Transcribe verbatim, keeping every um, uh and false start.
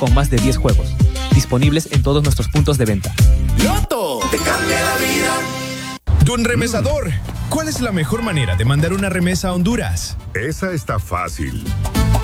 con más de diez juegos, disponibles en todos nuestros puntos de venta. ¡Loto! ¡Te cambia la vida! Don Remesador, ¿cuál es la mejor manera de mandar una remesa a Honduras? Esa está fácil.